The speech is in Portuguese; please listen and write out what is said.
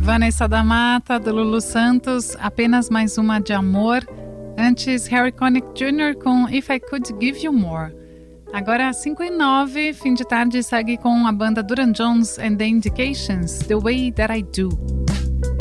Vanessa da Mata, do Lulu Santos, Apenas Mais Uma de Amor. Antes, Harry Connick Jr. com If I Could Give You More. Agora, 5:09, fim de tarde, segue com a banda Duran Jones and the Indications, The Way That I Do.